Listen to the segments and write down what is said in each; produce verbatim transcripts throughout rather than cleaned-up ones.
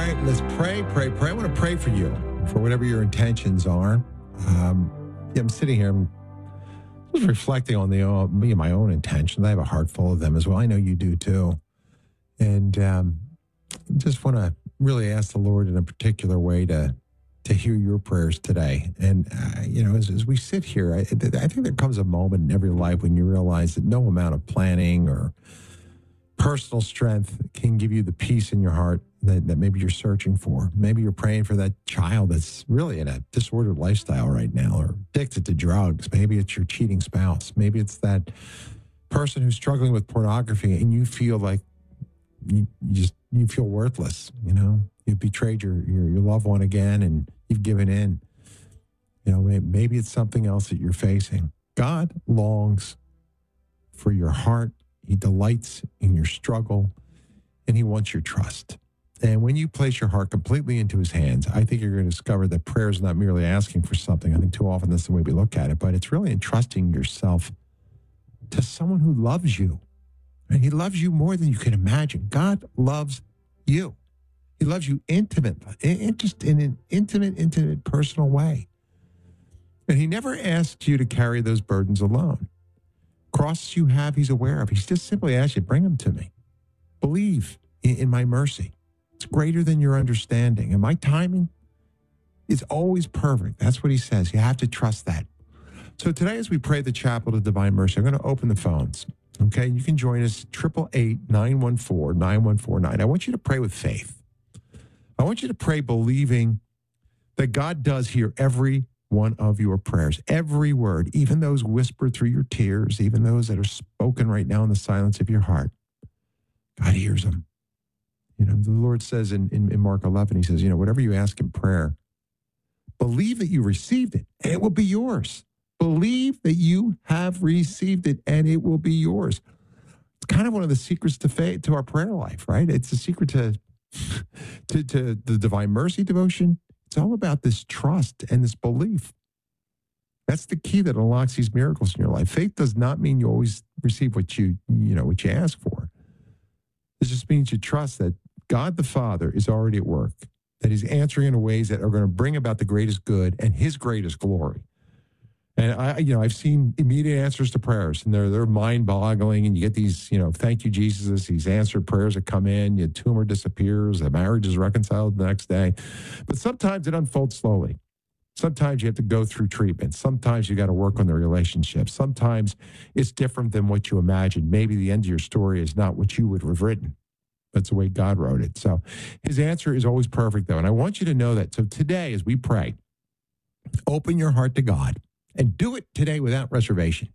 right, let's pray, pray, pray. I want to pray for you, for whatever your intentions are. Um, yeah, I'm sitting here, I'm just reflecting on the uh, me and my own intentions. I have a heart full of them as well. I know you do too. And um, just want to really ask the Lord in a particular way to to hear your prayers today. And, uh, you know, as, as we sit here, I, I think there comes a moment in every life when you realize that no amount of planning or personal strength can give you the peace in your heart that, that maybe you're searching for. Maybe you're praying for that child that's really in a disordered lifestyle right now or addicted to drugs. Maybe it's your cheating spouse. Maybe it's that person who's struggling with pornography and you feel like you, you just, you feel worthless, you know? You've betrayed your, your, your loved one again and you've given in. You know, maybe it's something else that you're facing. God longs for your heart. He delights in your struggle, and he wants your trust. And when you place your heart completely into his hands, I think you're going to discover that prayer is not merely asking for something. I think too often that's the way we look at it, but it's really entrusting yourself to someone who loves you. And he loves you more than you can imagine. God loves you. He loves you intimately, in, just in an intimate, intimate, personal way. And he never asks you to carry those burdens alone. Crosses you have, he's aware of. He's just simply asked you, bring them to me. Believe in, in my mercy. It's greater than your understanding. And my timing is always perfect. That's what he says. You have to trust that. So today, as we pray the Chaplet of Divine Mercy, I'm going to open the phones. Okay, you can join us, eight eight eight, nine one four, nine one four nine. I want you to pray with faith. I want you to pray believing that God does hear every one of your prayers, every word, even those whispered through your tears, even those that are spoken right now in the silence of your heart. God hears them. You know, the Lord says in, in, in Mark eleven, he says, you know, whatever you ask in prayer, believe that you received it and it will be yours. Believe that you have received it and it will be yours. It's kind of one of the secrets to faith, to our prayer life, right? It's the secret to, to, to the Divine Mercy devotion. It's all about this trust and this belief. That's the key that unlocks these miracles in your life. Faith does not mean you always receive what you, you know, what you ask for. It just means you trust that God the Father is already at work, that he's answering in ways that are going to bring about the greatest good and his greatest glory. And I, you know, I've seen immediate answers to prayers, and they're they're mind-boggling. And you get these, you know, thank you, Jesus, these answered prayers that come in. Your tumor disappears, the marriage is reconciled the next day. But sometimes it unfolds slowly. Sometimes you have to go through treatment. Sometimes you got to work on the relationship. Sometimes it's different than what you imagined. Maybe the end of your story is not what you would have written. That's the way God wrote it. So his answer is always perfect, though. And I want you to know that. So today, as we pray, open your heart to God. And do it today without reservation.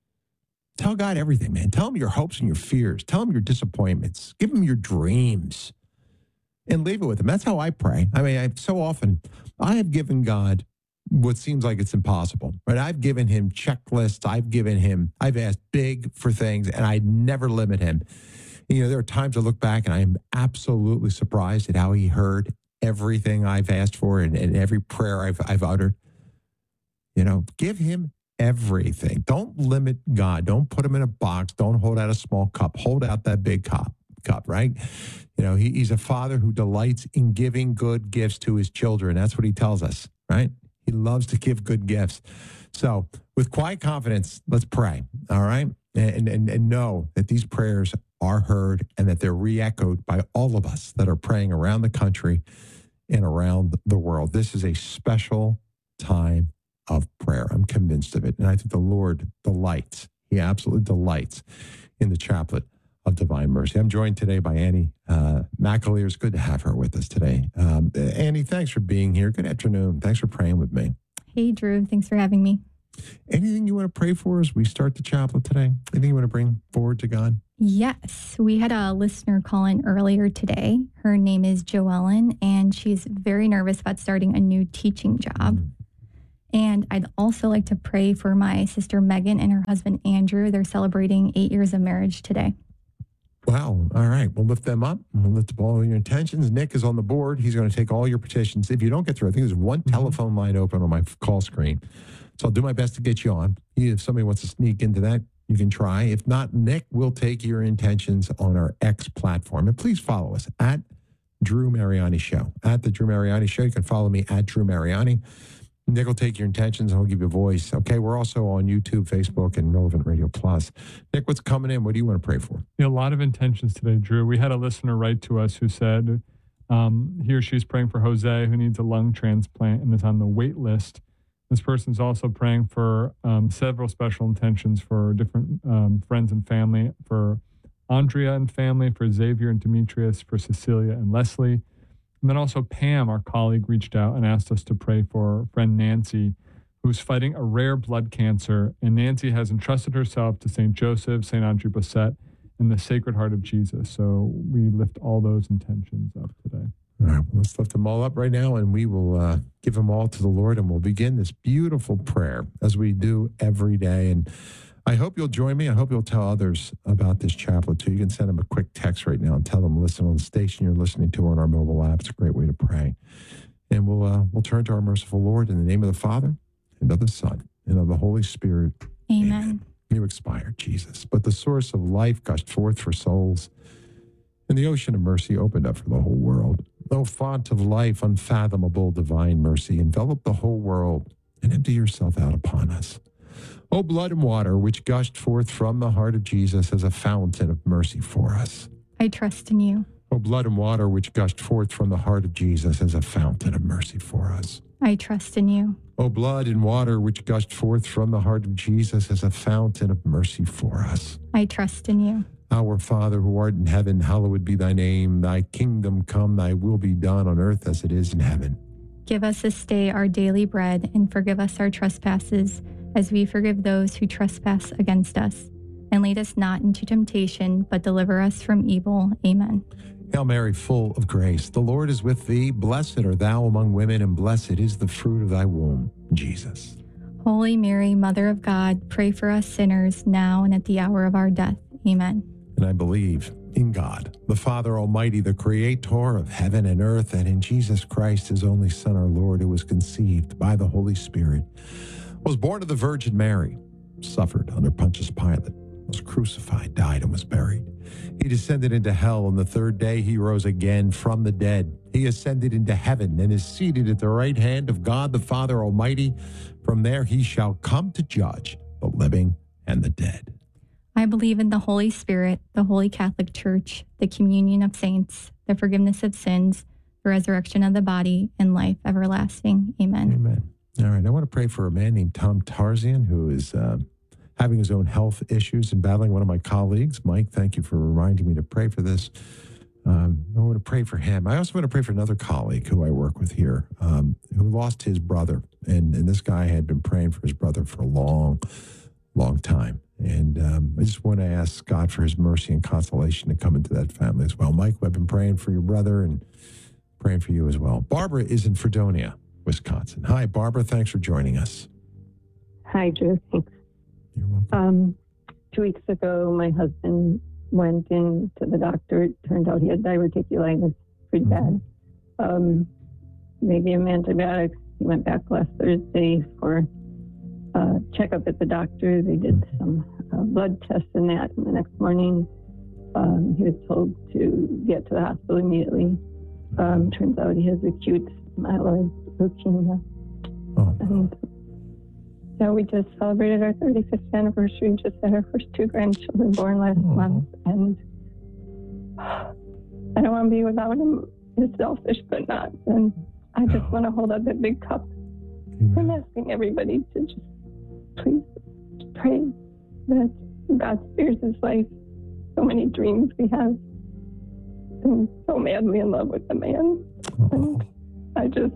Tell God everything, man. Tell him your hopes and your fears. Tell him your disappointments. Give him your dreams. And leave it with him. That's how I pray. I mean, I, so often, I have given God what seems like it's impossible. Right? I've given him checklists. I've given him, I've asked big for things, and I never limit him. You know, there are times I look back, and I am absolutely surprised at how he heard everything I've asked for and, and every prayer I've, I've uttered. You know, give him everything. Don't limit God. Don't put him in a box. Don't hold out a small cup. Hold out that big cup, cup, right? You know, he, he's a father who delights in giving good gifts to his children. That's what he tells us, right? He loves to give good gifts. So with quiet confidence, let's pray, all right? And, and, and know that these prayers are heard and that they're re-echoed by all of us that are praying around the country and around the world. This is a special time of prayer. I'm convinced of it. And I think the Lord delights. He absolutely delights in the Chaplet of Divine Mercy. I'm joined today by Annie uh, McAleer. It's good to have her with us today. Um, Annie, thanks for being here. Good afternoon. Thanks for praying with me. Hey, Drew. Thanks for having me. Anything you want to pray for as we start the Chaplet today? Anything you want to bring forward to God? Yes. We had a listener call in earlier today. Her name is Joellen, and she's very nervous about starting a new teaching job. Mm. And I'd also like to pray for my sister Megan and her husband Andrew. They're celebrating eight years of marriage today. Wow. All right. We'll lift them up. We'll lift up all your intentions. Nick is on the board. He's going to take all your petitions. If you don't get through, I think there's one mm-hmm. telephone line open on my call screen. So I'll do my best to get you on. If somebody wants to sneak into that, you can try. If not, Nick will take your intentions on our X platform. And please follow us at Drew Mariani Show. At the Drew Mariani Show, you can follow me at Drew Mariani. Nick will take your intentions and he'll give you a voice. Okay, we're also on YouTube, Facebook, and Relevant Radio Plus. Nick, what's coming in? What do you want to pray for? Yeah, a lot of intentions today, Drew. We had a listener write to us who said um, he or she's praying for Jose, who needs a lung transplant and is on the wait list. This person's also praying for um, several special intentions for different um, friends and family, for Andrea and family, for Xavier and Demetrius, for Cecilia and Leslie. And then also Pam, our colleague, reached out and asked us to pray for friend Nancy, who's fighting a rare blood cancer. And Nancy has entrusted herself to Saint Joseph, Saint Andre Bosset, and the Sacred Heart of Jesus. So we lift all those intentions up today. All right, well, let's lift them all up right now, and we will uh, give them all to the Lord, and we'll begin this beautiful prayer as we do every day. And I hope you'll join me. I hope you'll tell others about this chaplet too. You can send them a quick text right now and tell them, listen on the station you're listening to on our mobile app. It's a great way to pray. And we'll uh, we'll turn to our merciful Lord in the name of the Father, and of the Son, and of the Holy Spirit. Amen. Amen. You expired, Jesus, but the source of life gushed forth for souls, and the ocean of mercy opened up for the whole world. O font of life, unfathomable divine mercy, envelop the whole world and empty yourself out upon us. O blood and water, which gushed forth from the heart of Jesus as a fountain of mercy for us. I trust in you. O blood and water, which gushed forth from the heart of Jesus as a fountain of mercy for us. I trust in you. O blood and water, which gushed forth from the heart of Jesus as a fountain of mercy for us. I trust in you. Our Father, who art in heaven, hallowed be thy name. Thy kingdom come, thy will be done on earth as it is in heaven. Give us this day our daily bread, and forgive us our trespasses, as we forgive those who trespass against us. And lead us not into temptation, but deliver us from evil. Amen. Hail Mary, full of grace, the Lord is with thee. Blessed art thou among women, and blessed is the fruit of thy womb, Jesus. Holy Mary, Mother of God, pray for us sinners, now and at the hour of our death. Amen. And I believe in God, the Father Almighty, the Creator of heaven and earth, and in Jesus Christ, his only Son, our Lord, who was conceived by the Holy Spirit, was born of the Virgin Mary, suffered under Pontius Pilate, was crucified, died, and was buried. He descended into hell, and the third day he rose again from the dead. He ascended into heaven and is seated at the right hand of God the Father Almighty. From there he shall come to judge the living and the dead. I believe in the Holy Spirit, the Holy Catholic Church, the communion of saints, the forgiveness of sins, the resurrection of the body, and life everlasting. Amen. Amen. All right. I want to pray for a man named Tom Tarzian, who is uh, having his own health issues and battling one of my colleagues. Mike, thank you for reminding me to pray for this. Um, I want to pray for him. I also want to pray for another colleague who I work with here, um, who lost his brother. And, and this guy had been praying for his brother for a long, long time. And um, I just want to ask God for his mercy and consolation to come into that family as well. Mike, I've been praying for your brother and praying for you as well. Barbara is in Fredonia, Wisconsin. Hi, Barbara. Thanks for joining us. Hi, Drew. Thanks. You're welcome. Um, two weeks ago, my husband went in to the doctor. It turned out he had diverticulitis, pretty Mhm. bad. Um, they gave him antibiotics. He went back last Thursday for a checkup at the doctor. They did some uh, blood tests and that. And the next morning, um, he was told to get to the hospital immediately. Um, turns out he has acute myeloid leukemia. Oh, And so we just celebrated our thirty-fifth anniversary, just had our first two grandchildren born last Aw. month. And I don't want to be without him. It's selfish, but not. And I just No. want to hold up that big cup. I'm amen. asking everybody to just please pray that God spares his life. So many dreams we have. I'm so madly in love with the man. Oh, I just,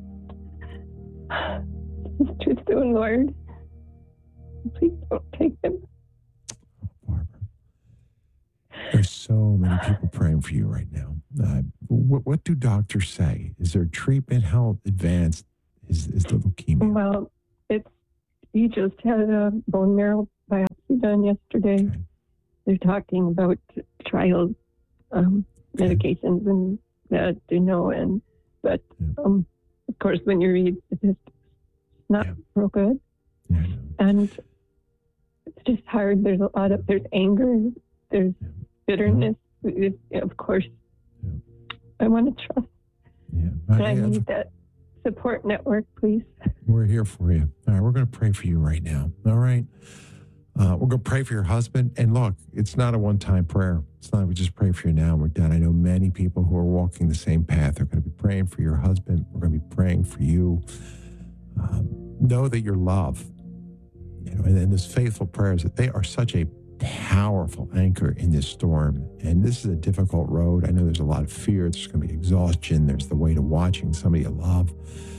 it's too soon, Lord. Please don't take him. Barbara. There's so many people praying for you right now. Uh, what, what do doctors say? Is there treatment? How advanced is, is the leukemia? Well, it's, he just had a bone marrow biopsy done yesterday. Okay. They're talking about trials, um, Okay. medications and that, you know, and, but, Yeah. um, of course, when you read it, it's not Yeah. real good. Yeah, I know. And it's just hard. There's a lot of, there's anger, there's Yeah. bitterness, it, of course. Yeah. I want to trust, Yeah. but I I- need that support network, please. We're here for you. All right, we're going to pray for you right now. All right. Uh, we're going to pray for your husband. And look, it's not a one time prayer. It's not, we just pray for you now and we're done. I know many people who are walking the same path. They're going to be praying for your husband. We're going to be praying for you. Um, know that your love, you know, and, and those faithful prayers, that they are such a powerful anchor in this storm. And this is a difficult road. I know there's a lot of fear. There's going to be exhaustion. There's the weight of watching somebody you love.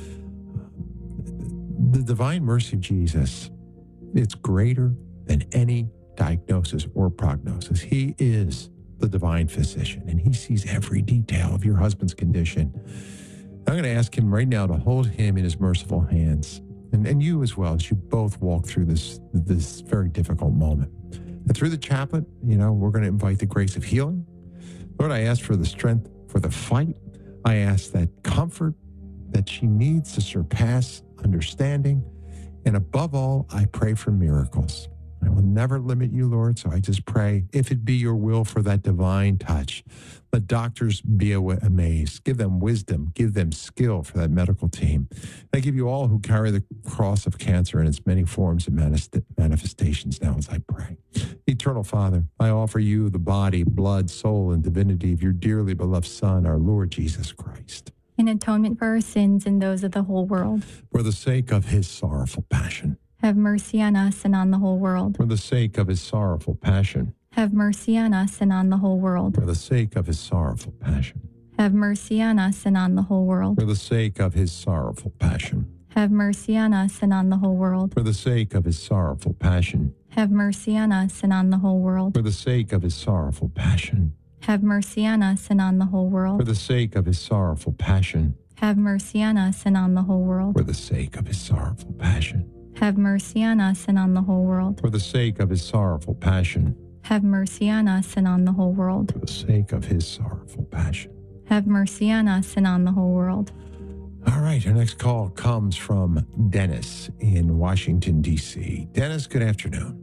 The divine mercy of Jesus, it's greater than any diagnosis or prognosis. He is the divine physician, and he sees every detail of your husband's condition. I'm going to ask him right now to hold him in his merciful hands, and, and you as well, as you both walk through this, this very difficult moment. And through the chaplet, you know, we're going to invite the grace of healing. Lord, I ask for the strength for the fight. I ask that comfort that she needs to surpass understanding. And above all, I pray for miracles. I will never limit you, Lord. So I just pray, if it be your will, for that divine touch. Let doctors be amazed. Give them wisdom. Give them skill for that medical team. I give you all who carry the cross of cancer in its many forms and manifest- manifestations now as I pray. Eternal Father, I offer you the body, blood, soul, and divinity of your dearly beloved Son, our Lord Jesus Christ, in atonement for our sins and those of the whole world. for the sake of his sorrowful passion. Have mercy on us and on the whole world. For the sake of his sorrowful passion. Have mercy on us and on the whole world. For the sake of his sorrowful passion. Have mercy on us and on the whole world. For the sake of his sorrowful passion. Have mercy on us and on the whole world. For the sake of his sorrowful passion. Have mercy on us and on the whole world. For the sake of his sorrowful passion. Have mercy on us and on the whole world. For the sake of his sorrowful passion. Have mercy on us and on the whole world. For the sake of his sorrowful passion. Have mercy on us and on the whole world. For the sake of his sorrowful passion. Have mercy on us and on the whole world. For the sake of his sorrowful passion. Have mercy on us and on the whole world. All right, our next call comes from Dennis in Washington, D C Dennis, good afternoon.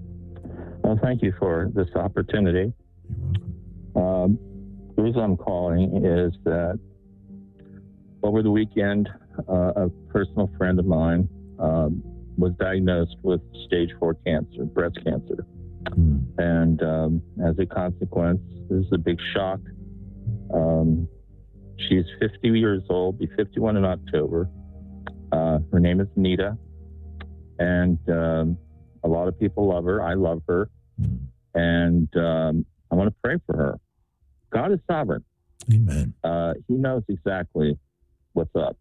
Well, thank you for this opportunity. You're welcome. Um, the reason I'm calling is that over the weekend, uh, a personal friend of mine um, was diagnosed with stage four cancer, breast cancer. Mm. And um, as a consequence, this is a big shock. Um, she's fifty years old, be fifty-one in October. Uh, her name is Nita. And um, a lot of people love her. I love her. Mm. And um, I want to pray for her. God is sovereign. Amen. Uh, he knows exactly what's up.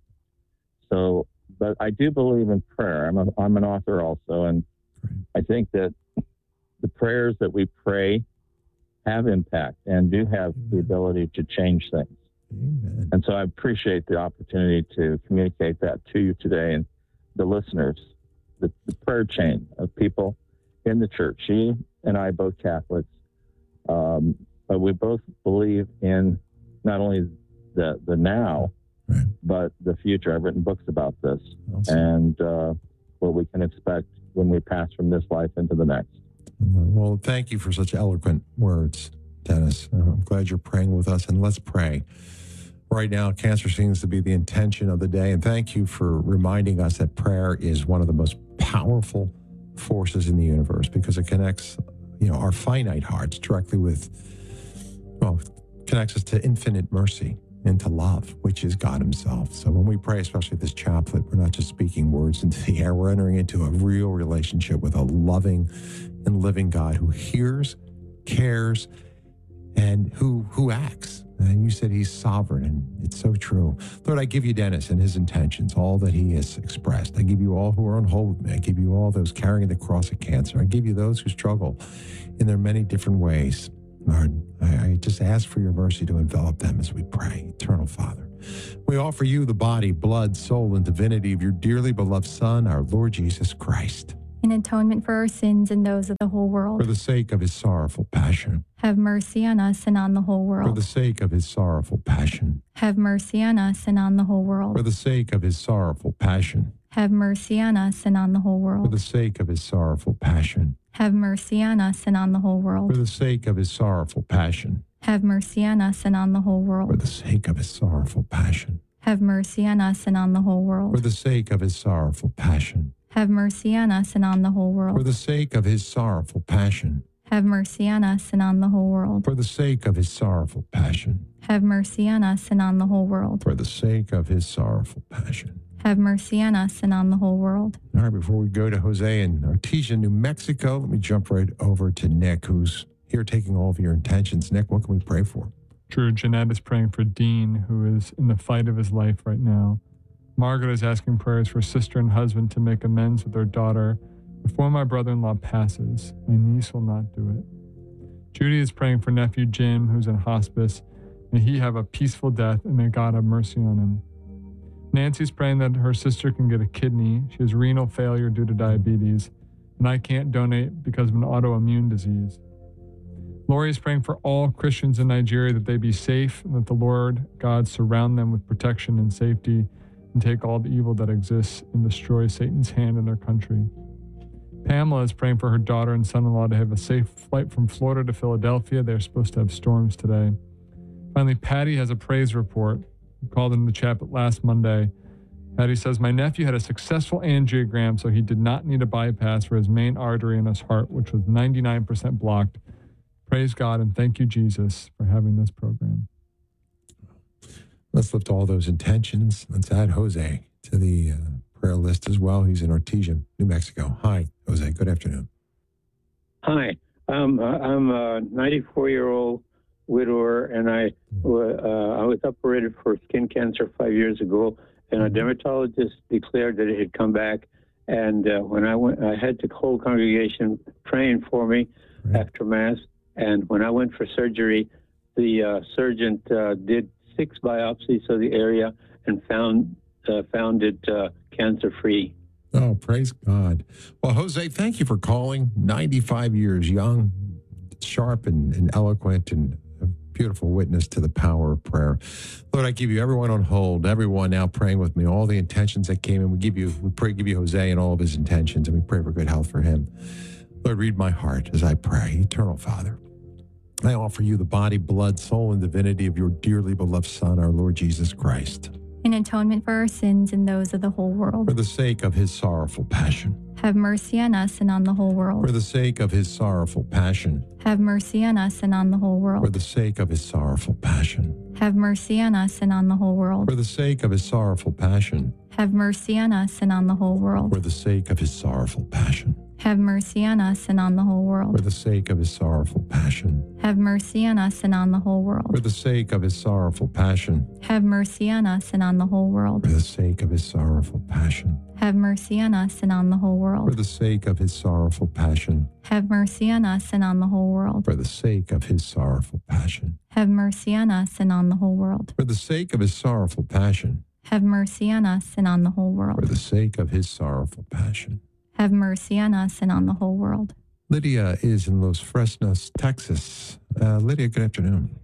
So, but I do believe in prayer. I'm, a, I'm an author also, and Great. I think that the prayers that we pray have impact and do have the ability to change things. Amen. And so I appreciate the opportunity to communicate that to you today and the listeners, the, the prayer chain of people in the church. She and I, both Catholics, um, but we both believe in not only the, the now, Right. but the future. I've written books about this Awesome. and uh, what we can expect when we pass from this life into the next. Well, thank you for such eloquent words, Dennis. I'm glad you're praying with us, and let's pray. Right now, cancer seems to be the intention of the day, and thank you for reminding us that prayer is one of the most powerful forces in the universe because it connects, you know, our finite hearts directly with, well, connects us to infinite mercy and to love, which is God himself. So when we pray, especially this chaplet, we're not just speaking words into the air. We're entering into a real relationship with a loving and living God who hears, cares, and who who acts. And you said he's sovereign, and it's so true. Lord, I give you Dennis and his intentions, all that he has expressed. I give you all who are on hold with me. I give you all those carrying the cross of cancer. I give you those who struggle in their many different ways. Lord, I, I just ask for your mercy to envelop them as we pray. Eternal Father, we offer you the body, blood, soul, and divinity of your dearly beloved Son, our Lord Jesus Christ, In atonement for our sins and those of the whole for world. the sake of his sorrowful passion, Have mercy on us and on the whole for world. the sake of his sorrowful passion, Have mercy on us and on the whole for world. the sake of his sorrowful passion, Have mercy on us and on the whole for world. the sake of his sorrowful passion, Have mercy on us and on the whole for world. the sake of his sorrowful passion, Have mercy on us and on the whole For world. the sake of his sorrowful passion. Have mercy on us and on the whole For world. the sake of his sorrowful passion. Have mercy on us and on the whole For world. the sake of his sorrowful passion. Have mercy on us and on the whole world. For the sake of his sorrowful passion. Have mercy on us and on the whole world. For the sake of his sorrowful passion. Have mercy on us and on the whole world. All right, before we go to Jose in Artesia, New Mexico, let me jump right over to Nick, who's here taking all of your intentions. Nick, what can we pray for? Drew, Jeanette is praying for Dean, who is in the fight of his life right now. Margaret is asking prayers for sister and husband to make amends with their daughter before my brother-in-law passes. My niece will not do it. Judy is praying for nephew Jim, who's in hospice. May he have a peaceful death, and may God have mercy on him. Nancy's praying that her sister can get a kidney. She has renal failure due to diabetes, and I can't donate because of an autoimmune disease. Lori is praying for all Christians in Nigeria that they be safe and that the Lord God surround them with protection and safety and take all the evil that exists and destroy Satan's hand in their country. Pamela is praying for her daughter and son-in-law to have a safe flight from Florida to Philadelphia. They're supposed to have storms today. Finally, Patty has a praise report. We called in the chat last Monday. Patty says, my nephew had a successful angiogram, so he did not need a bypass for his main artery in his heart, which was ninety-nine percent blocked. Praise God and thank you, Jesus, for having this program. Let's lift all those intentions. Let's add Jose to the uh, prayer list as well. He's in Artesia, New Mexico. Hi, Jose. Good afternoon. Hi, um, uh, I'm a ninety-four-year-old widower, and I uh, I was operated for skin cancer five years ago, and a dermatologist declared that it had come back. And uh, when I went, I had the whole congregation praying for me Right. after Mass. And when I went for surgery, the uh, surgeon uh, did six biopsies of the area and found uh, found it uh, cancer-free. Oh, praise God. Well, Jose, thank you for calling. ninety-five years young, sharp and, and eloquent, and a beautiful witness to the power of prayer. Lord, I give you everyone on hold, everyone now praying with me, all the intentions that came in. We give you, we pray, give you Jose and all of his intentions, and we pray for good health for him. Lord, read my heart as I pray. Eternal Father, I offer you the body, blood, soul, and divinity of your dearly beloved Son, our Lord Jesus Christ, In atonement for our sins and those of the whole world. for the sake of his sorrowful passion. Have mercy on us and on the whole For world. the sake of his sorrowful passion. Have mercy on us and on the whole For world. the sake of his sorrowful passion. Have mercy on us and on the whole world. For the sake of his sorrowful passion. Have mercy on us and on the whole world. For the sake of his sorrowful passion. Have mercy on us and on the whole For world. the sake of his sorrowful passion. Have mercy on us and on the whole For world. the sake of his sorrowful passion. Have mercy on us and on the whole world. For the sake of his sorrowful passion. Have mercy on us and on the whole For world. the sake of his sorrowful passion. Have mercy on us and on the whole world. For the sake of his sorrowful passion. Have mercy on us and on the whole world. For the sake of his sorrowful passion. Have mercy on us and on the whole For world. the sake of his sorrowful passion. Have mercy on us and on the whole world. Lydia is in Los Fresnos, Texas. Uh, Lydia, good afternoon.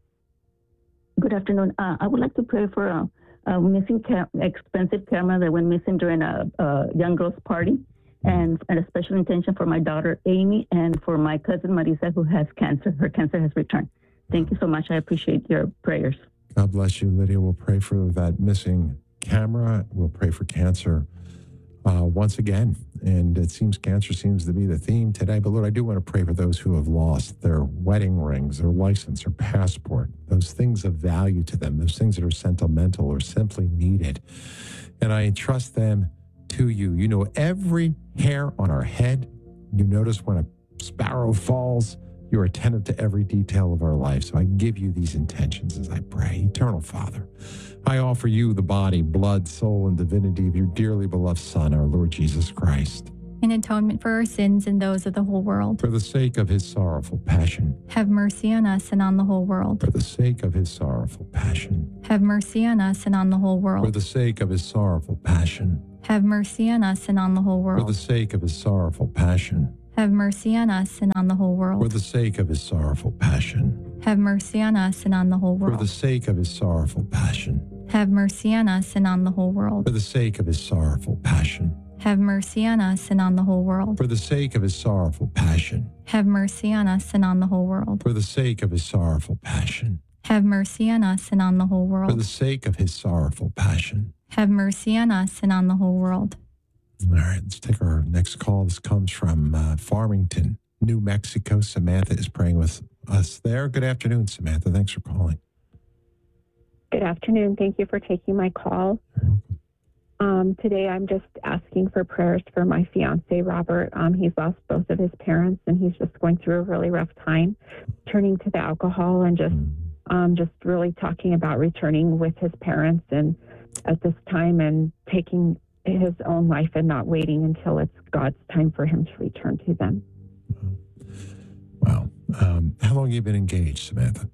Good afternoon. Uh, I would like to pray for a, a missing ca- expensive camera that went missing during a, a young girl's party, and, and a special intention for my daughter Amy and for my cousin Marisa, who has cancer. Her cancer has returned. Thank you so much. I appreciate your prayers. God bless you, Lydia. We'll pray for that missing camera. We'll pray for cancer uh, once again. And it seems cancer seems to be the theme today. But Lord, I do want to pray for those who have lost their wedding rings, their license, their passport, those things of value to them, those things that are sentimental or simply needed. And I entrust them to you. You know every hair on our head. You notice when a sparrow falls. You're attentive to every detail of our life. So I give you these intentions as I pray. Eternal Father, I offer you the body, blood, soul, and divinity of your dearly beloved Son, our Lord Jesus Christ, In atonement for our sins and those of the whole world. for the sake of his sorrowful passion. Have mercy on us and on the whole world. For the sake of his sorrowful passion. Have mercy on us and on the whole For world. the sake of his sorrowful passion. Have mercy on us and on the whole For the world. sake of his sorrowful passion. Have mercy on us and on the whole For world. the sake of his sorrowful passion. Have mercy on us and on the whole For the world. sake of his sorrowful passion. Have mercy on us and on the whole world. For the sake of his sorrowful passion. Have mercy on us and on the whole world. For the sake of his sorrowful passion. Have mercy on us and on the whole world. For the sake of his sorrowful passion. Have mercy on us and on the whole For world. the sake of his sorrowful passion. Have mercy on us and on the whole world. All right, let's take our next call. This comes from uh, Farmington, New Mexico. Samantha is praying with us there. Good afternoon, Samantha. Thanks for calling. Good afternoon. Thank you for taking my call. Um, today, I'm just asking for prayers for my fiance, Robert. Um, he's lost both of his parents, and he's just going through a really rough time, turning to the alcohol and just, um, just really talking about returning with his parents and at this time and taking his own life and not waiting until it's God's time for him to return to them. Wow. Um, how long have you been engaged, Samantha?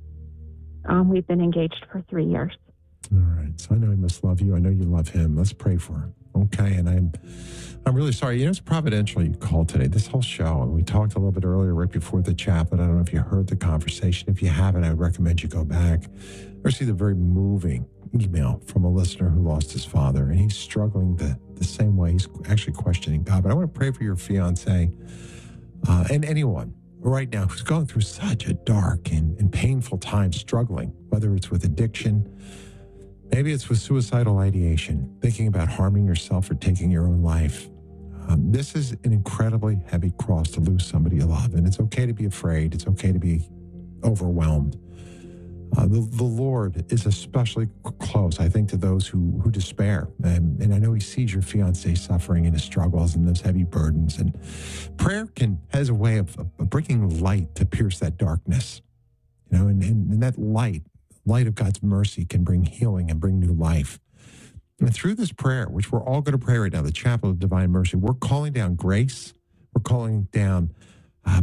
Um, we've been engaged for three years. All right. So I know he must love you. I know you love him. Let's pray for him. Okay. And I'm I'm really sorry. You know, it's providential you called today. This whole show, and we talked a little bit earlier right before the chaplet. I don't know if you heard the conversation. If you haven't, I would recommend you go back or see the very moving email from a listener who lost his father. And he's struggling the, the same way. He's actually questioning God. But I want to pray for your fiance uh, and anyone right now who's going through such a dark and, and painful time, struggling, whether it's with addiction, maybe it's with suicidal ideation, thinking about harming yourself or taking your own life. Um, this is an incredibly heavy cross to lose somebody you love. And it's okay to be afraid. It's okay to be overwhelmed. Uh, the, the Lord is especially close, I think, to those who, who despair. And, and I know he sees your fiance suffering and his struggles and those heavy burdens. And prayer can has a way of, of bringing light to pierce that darkness. You know, and, and, and that light, light of God's mercy can bring healing and bring new life. And through this prayer, which we're all going to pray right now, the Chapel of Divine Mercy, we're calling down grace. We're calling down uh,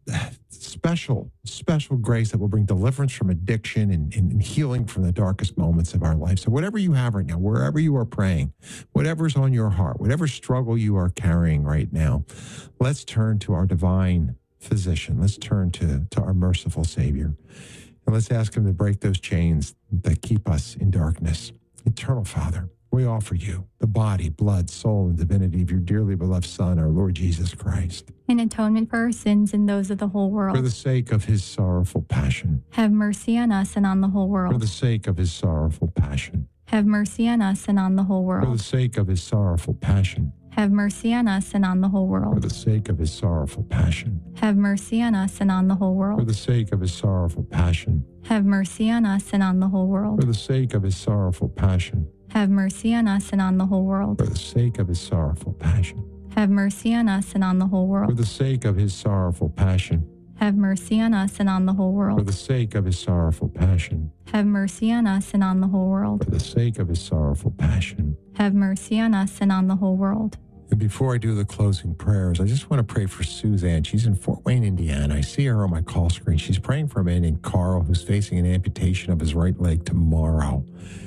special, special grace that will bring deliverance from addiction and, and, and healing from the darkest moments of our life. So whatever you have right now, wherever you are praying, whatever's on your heart, whatever struggle you are carrying right now, let's turn to our divine physician. Let's turn to, to our merciful Savior. And let's ask him to break those chains that keep us in darkness. Eternal Father, we offer you the body, blood, soul, and divinity of your dearly beloved Son, our Lord Jesus Christ. In atonement for our sins and those of the whole For the world. sake of his sorrowful passion. Have mercy on us and on the whole For the world. sake of his sorrowful passion. Have mercy on us and on the whole For the world. sake of his sorrowful passion. Have mercy on us and on the whole For world. the sake of his sorrowful passion. Have mercy on us and on the whole For the world. sake of his sorrowful passion. Have mercy on us and on the whole For world. the sake of his sorrowful passion. Have mercy on us and on the whole world. For the sake of his sorrowful passion. Have mercy on us and on the whole For world. the sake of his sorrowful passion. Have mercy on us and on the whole For world. the sake of his sorrowful passion. Have mercy on us and on the whole world. For the sake of his sorrowful passion. Have mercy on us and on the whole world. And before I do the closing prayers, I just want to pray for Suzanne. She's in Fort Wayne, Indiana. I see her on my call screen. She's praying for a man named Carl who's facing an amputation of his right leg tomorrow.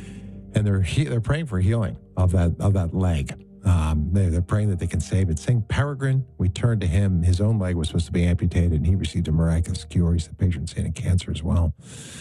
And they're he, they're praying for healing of that of that leg. Um, they're, they're praying that they can save it. Saint Peregrine, we turned to him. His own leg was supposed to be amputated, and he received a miraculous cure. He's the patron saint of cancer as well.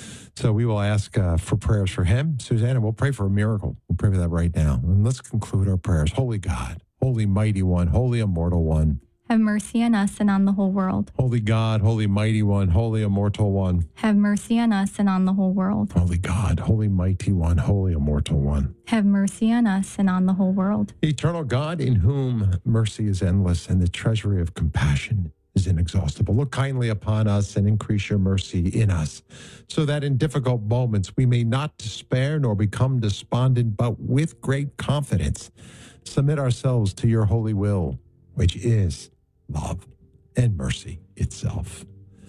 So we will ask uh, for prayers for him, Suzanne, and we'll pray for a miracle. We'll pray for that right now. And let's conclude our prayers. Holy God, Holy Mighty One, Holy Immortal One, Have mercy on us and on the whole world. Holy God, Holy Mighty One, Holy Immortal One, Have mercy on us and on the whole world. Holy God, Holy Mighty One, Holy Immortal One, Have mercy on us and on the whole world. Eternal God, in whom mercy is endless and the treasury of compassion is inexhaustible. Look kindly upon us and increase your mercy in us, so that in difficult moments we may not despair nor become despondent, but with great confidence submit ourselves to your holy will, which is love and mercy itself.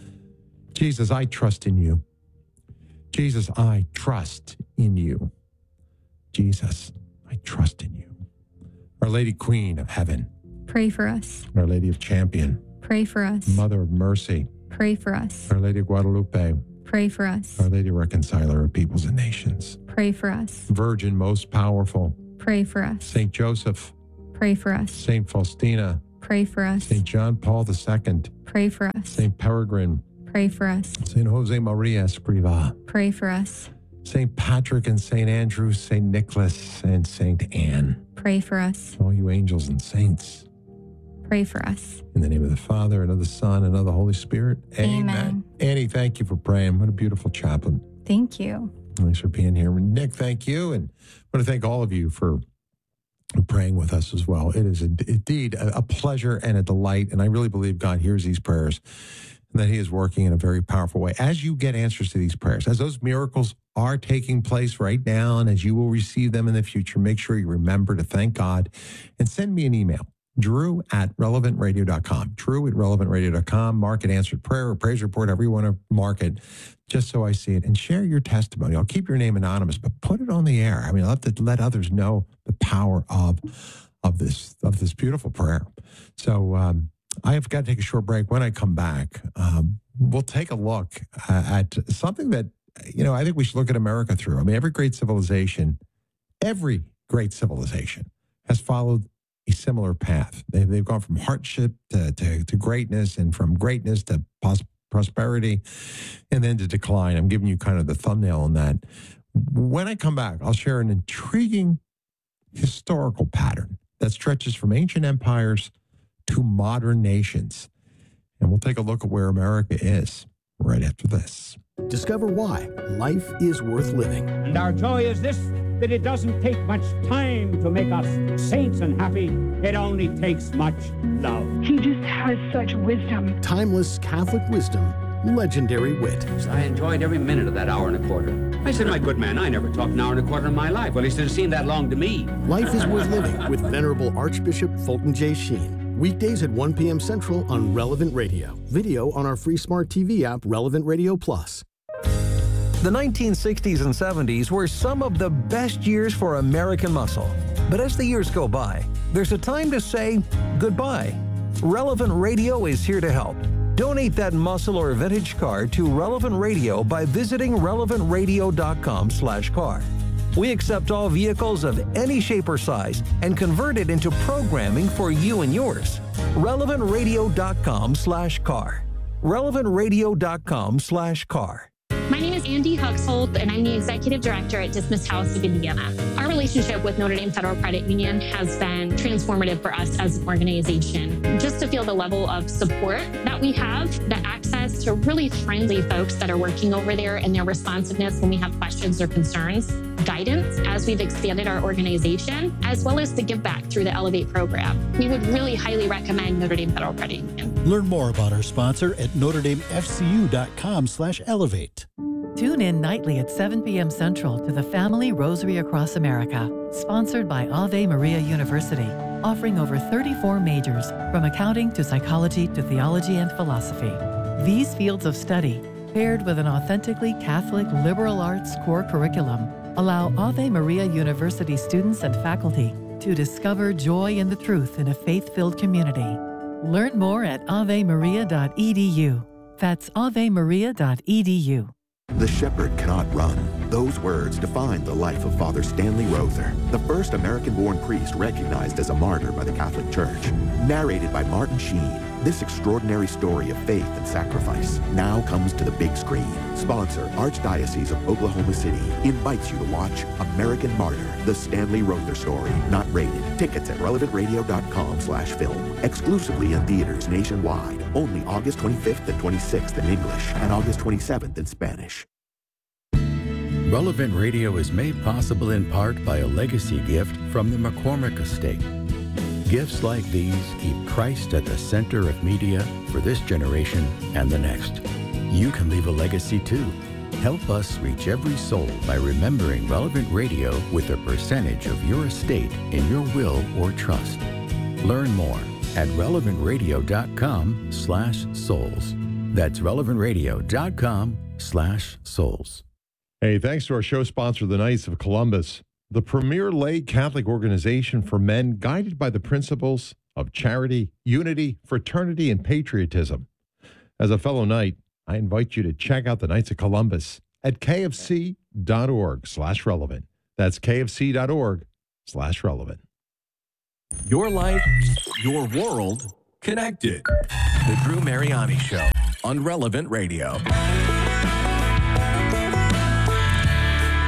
Jesus, I trust in you. Jesus, I trust in you. Jesus, I trust in you. Our Lady Queen of Heaven, Pray for us. Our Lady of Champion, Pray for us. Mother of Mercy, Pray for us. Our Lady of Guadalupe, Pray for us. Our Lady Reconciler of peoples and nations, Pray for us. Virgin most powerful, Pray for us. Saint Joseph, Pray for us. Saint Faustina, Pray for us. Saint John Paul the Second, Pray for us. Saint Peregrine, Pray for us. Saint Jose Maria Escriva, Pray for us. Saint Patrick and Saint Andrew, Saint Nicholas and Saint Anne. Pray for us. All you angels and saints. Pray for us. In the name of the Father, and of the Son, and of the Holy Spirit. Amen. Amen. Annie, thank you for praying. What a beautiful chaplain. Thank you. Thanks for being here. Nick, thank you. And I want to thank all of you for praying with us as well. It is indeed a pleasure and a delight. And I really believe God hears these prayers and that he is working in a very powerful way. As you get answers to these prayers, as those miracles are taking place right now, and as you will receive them in the future, make sure you remember to thank God and send me an email. Drew at relevant radio dot com. Drew at relevant radio dot com. Mark it answered prayer or praise report, however you want to mark it, just so I see it. And share your testimony. I'll keep your name anonymous, but put it on the air. I mean, I'll have to let others know the power of, of, this, of this beautiful prayer. So um, I have got to take a short break. When I come back, um, we'll take a look uh, at something that, you know, I think we should look at America through. I mean, every great civilization, every great civilization has followed a similar path. They, they've gone from hardship to, to, to greatness, and from greatness to pos- prosperity, and then to decline. I'm giving you kind of the thumbnail on that. When I come back, I'll share an intriguing historical pattern that stretches from ancient empires to modern nations. And we'll take a look at where America is right after this. Discover why life is worth living. And our joy is this, that it doesn't take much time to make us saints and happy. It only takes much love. He just has such wisdom. Timeless Catholic wisdom, legendary wit. I enjoyed every minute of that hour and a quarter. I said, my good man, I never talked an hour and a quarter in my life. Well, he said, it seemed that long to me. Life is worth living with Venerable Archbishop Fulton J. Sheen. Weekdays at one p.m. Central on Relevant Radio. Video on our free smart T V app, Relevant Radio Plus. The nineteen sixties and seventies were some of the best years for American muscle. But as the years go by, there's a time to say goodbye. Relevant Radio is here to help. Donate that muscle or vintage car to Relevant Radio by visiting relevant radio dot com slash car. We accept all vehicles of any shape or size and convert it into programming for you and yours. relevant radio dot com slash car. relevant radio dot com slash car. My name is Andy Huxhold, and I'm the Executive Director at Dismiss House of Indiana. Our relationship with Notre Dame Federal Credit Union has been transformative for us as an organization. Just to feel the level of support that we have, the access to really friendly folks that are working over there, and their responsiveness when we have questions or concerns, guidance as we've expanded our organization, as well as the give back through the Elevate program. We would really highly recommend Notre Dame Federal Credit Union. Learn more about our sponsor at notre dame f c u dot com slash elevate. Tune in nightly at seven p.m. Central to the Family Rosary Across America, sponsored by Ave Maria University, offering over thirty-four majors, from accounting to psychology to theology and philosophy. These fields of study, paired with an authentically Catholic liberal arts core curriculum, allow Ave Maria University students and faculty to discover joy in the truth in a faith-filled community. Learn more at ave maria dot e d u. That's ave maria dot e d u. The shepherd cannot run. Those words define the life of Father Stanley Rother, the first American-born priest recognized as a martyr by the Catholic Church. Narrated by Martin Sheen, this extraordinary story of faith and sacrifice now comes to the big screen. Sponsor, Archdiocese of Oklahoma City, invites you to watch American Martyr, the Stanley Rother story. Not rated. Tickets at relevant radio dot com slash film. Exclusively in theaters nationwide. Only August twenty-fifth and twenty-sixth in English and August twenty-seventh in Spanish. Relevant Radio is made possible in part by a legacy gift from the McCormick Estate. Gifts like these keep Christ at the center of media for this generation and the next. You can leave a legacy too. Help us reach every soul by remembering Relevant Radio with a percentage of your estate in your will or trust. Learn more at relevant radio dot com slash souls. That's relevant radio dot com slash souls. Hey, thanks to our show sponsor, the Knights of Columbus, the premier lay Catholic organization for men guided by the principles of charity, unity, fraternity, and patriotism. As a fellow Knight, I invite you to check out the Knights of Columbus at k f c dot org slash relevant. That's k f c dot org slash relevant. Your life, your world, connected. The Drew Mariani Show on Relevant Radio.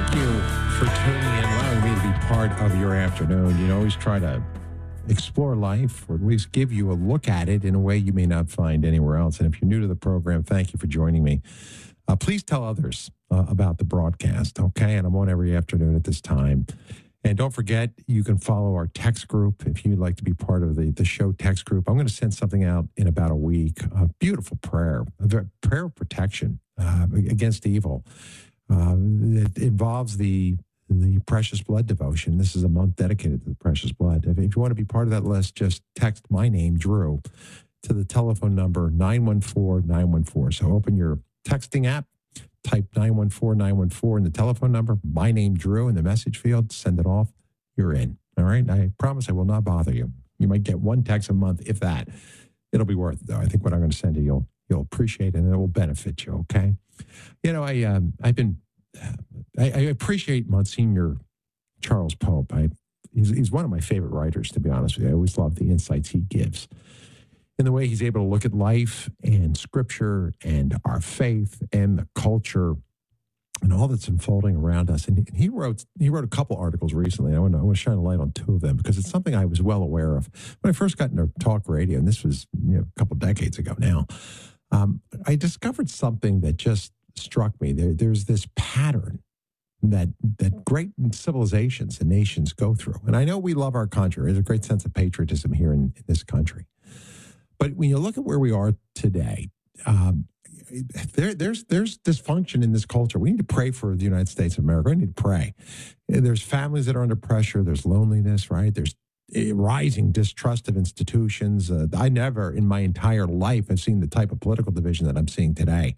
Thank you for tuning in, allowing me to be part of your afternoon. You know, always try to explore life, or at least give you a look at it in a way you may not find anywhere else. And if you're new to the program, thank you for joining me. Uh, please tell others uh, about the broadcast, okay? And I'm on every afternoon at this time. And don't forget, you can follow our text group if you'd like to be part of the, the show text group. I'm going to send something out in about a week, a beautiful prayer, a prayer of protection uh, against evil. Uh, it involves the the Precious Blood devotion. This is a month dedicated to the Precious Blood. If, if you want to be part of that list, just text my name, Drew, to the telephone number nine one four nine one four. So open your texting app, type nine one four nine one four in the telephone number, my name, Drew, in the message field, send it off, you're in. All right? I promise I will not bother you. You might get one text a month, if that. It'll be worth it, though. I think what I'm going to send you, you'll you'll appreciate it, and it will benefit you, okay? You know, I, um, I've been... I, I appreciate Monsignor Charles Pope. I, he's, he's one of my favorite writers, to be honest with you. I always love the insights he gives in the way he's able to look at life and scripture and our faith and the culture and all that's unfolding around us. And he wrote he wrote a couple articles recently. I want to, I want to shine a light on two of them because it's something I was well aware of when I first got into talk radio, and this was you know, a couple decades ago now. Um, I discovered something that just struck me. There, there's this pattern that that great civilizations and nations go through. And I know we love our country. There's a great sense of patriotism here in, in this country. But when you look at where we are today, um, there, there's there's dysfunction in this culture. We need to pray for the United States of America. We need to pray. There's families that are under pressure. There's loneliness, right? There's rising distrust of institutions. Uh, I never in my entire life have seen the type of political division that I'm seeing today.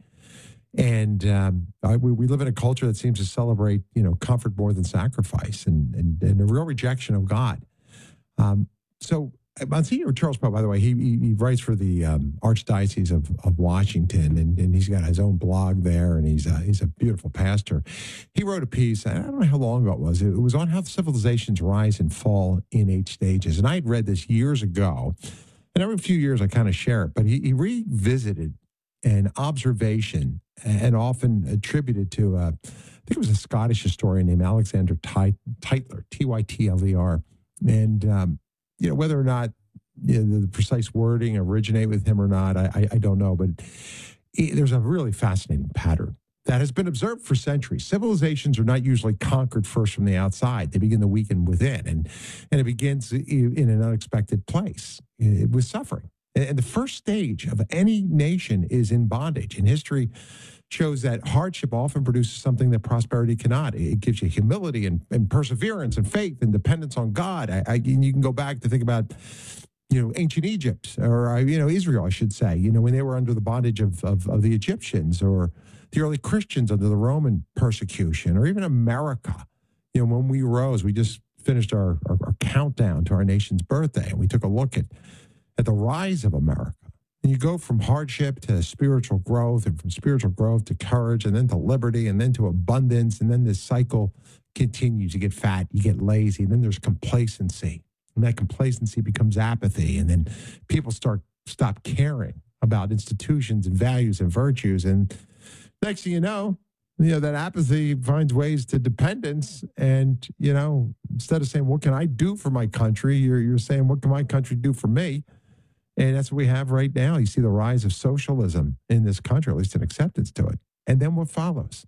And um, I, we, we live in a culture that seems to celebrate, you know, comfort more than sacrifice, and and, and a real rejection of God. Um, so Monsignor Charles Pope, by the way, he he, he writes for the um, Archdiocese of, of Washington, and, and he's got his own blog there, and he's a, he's a beautiful pastor. He wrote a piece, I don't know how long ago it was. It was on how civilizations rise and fall in eight stages. And I had read this years ago, and every few years I kind of share it, but he, he revisited an observation and often attributed to, uh, I think it was a Scottish historian named Alexander Tytler, T Y T L E R. And, um, you know, whether or not you know, the precise wording originate with him or not, I, I, I don't know. But it, there's a really fascinating pattern that has been observed for centuries. Civilizations are not usually conquered first from the outside. They begin to weaken within, and, and it begins in an unexpected place with suffering. And the first stage of any nation is in bondage. And history shows that hardship often produces something that prosperity cannot. It gives you humility and, and perseverance and faith and dependence on God. I, I, and you can go back to think about, you know, ancient Egypt, or, you know, Israel, I should say, you know, when they were under the bondage of, of, of the Egyptians, or the early Christians under the Roman persecution, or even America. You know, when we rose, we just finished our, our, our countdown to our nation's birthday, and we took a look at at the rise of America. And you go from hardship to spiritual growth, and from spiritual growth to courage, and then to liberty, and then to abundance. And then this cycle continues. You get fat, you get lazy, and then there's complacency. And that complacency becomes apathy. And then people start stop caring about institutions and values and virtues. And next thing you know, you know, that apathy finds ways to dependence. And, you know, instead of saying, what can I do for my country? You're, you're saying, what can my country do for me? And that's what we have right now. You see the rise of socialism in this country, at least an acceptance to it. And then what follows?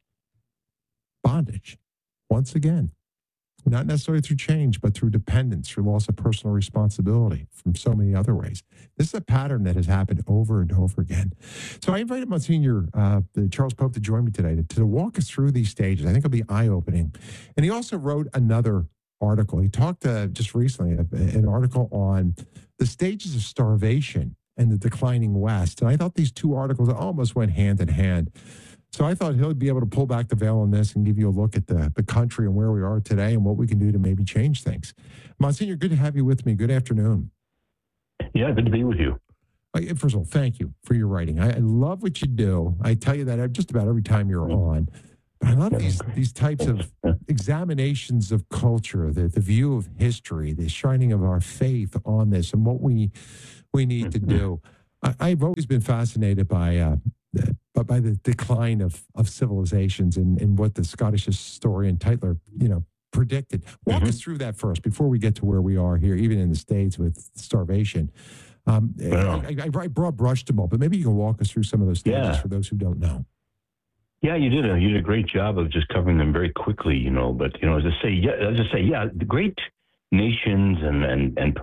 Bondage. Once again, not necessarily through change, but through dependence, through loss of personal responsibility, from so many other ways. This is a pattern that has happened over and over again. So I invited Monsignor uh, Charles Pope to join me today to, to walk us through these stages. I think it'll be eye-opening. And he also wrote another article. He talked uh, just recently, uh, an article on the stages of starvation and the declining West. And I thought these two articles almost went hand in hand. So I thought he'll be able to pull back the veil on this and give you a look at the, the country and where we are today and what we can do to maybe change things. Monsignor, good to have you with me. Good afternoon. Yeah, good to be with you. First of all, thank you for your writing. I, I love what you do. I tell you that just about every time you're on. But I love these these types of examinations of culture, the, the view of history, the shining of our faith on this and what we we need to do. I, I've always been fascinated by uh, but by the decline of, of civilizations and, and what the Scottish historian Tytler, you know, predicted. Walk Mm-hmm. us through that first before we get to where we are here, even in the States with starvation. Um, Wow. I, I, I broad brushed them all, but maybe you can walk us through some of those stages Yeah. for those who don't know. Yeah, you did a you did a great job of just covering them very quickly, you know. But you know, as I say, yeah, as I say, yeah, the great nations and and and